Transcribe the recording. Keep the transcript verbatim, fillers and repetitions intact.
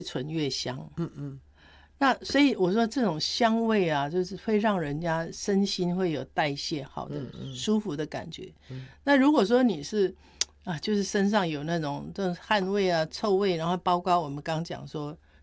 醇越香。 嗯嗯， 那所以我说这种香味啊，就是会让人家身心会有代谢好的、 嗯嗯舒服的感觉。 嗯那如果说你是啊，就是身上有那种这种汗味啊、臭味，然后包括我们刚讲说